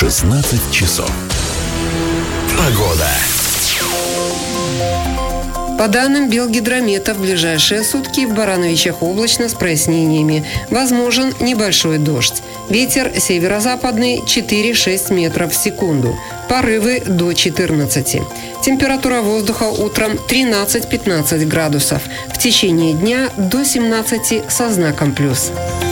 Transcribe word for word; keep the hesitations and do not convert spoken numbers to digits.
шестнадцать часов. Погода. По данным Белгидромета, в ближайшие сутки в Барановичах облачно с прояснениями. Возможен небольшой дождь. Ветер северо-западный четыре-шесть метров в секунду. Порывы до четырнадцати. Температура воздуха утром тринадцать-пятнадцать градусов. В течение дня до семнадцати со знаком плюс.